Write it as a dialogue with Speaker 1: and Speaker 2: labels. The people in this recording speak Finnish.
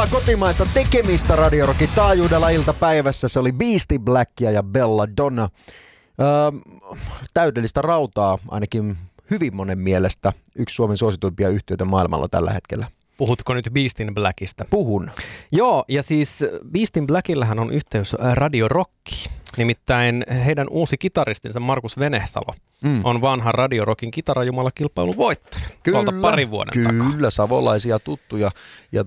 Speaker 1: kotimaista tekemistä Radio Rockin taajuudella iltapäivässä. Se oli Beastie Blackia ja Belladonna. Täydellistä rautaa, ainakin hyvin monen mielestä. Yksi Suomen suosituimpia yhtiöitä maailmalla tällä hetkellä.
Speaker 2: Puhutko nyt Beastie Blackista?
Speaker 1: Puhun.
Speaker 2: Joo, ja siis Beastie Blackillähän on yhteys Radio Rockiin. Nimittäin heidän uusi kitaristinsa Markus Venesalo on vanha Radio Rockin kitarajumalakilpailun voittaja. Tuolta parin vuoden takaa.
Speaker 1: Kyllä, savolaisia tuttuja. Ja